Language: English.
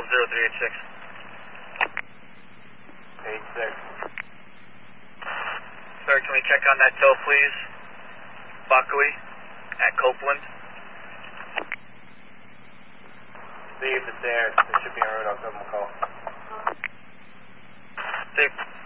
0386. 86. Sir, can we check on that tow, please? Buckley at Copeland. See if it's there. It should be en route. I'll give them a call. Steve.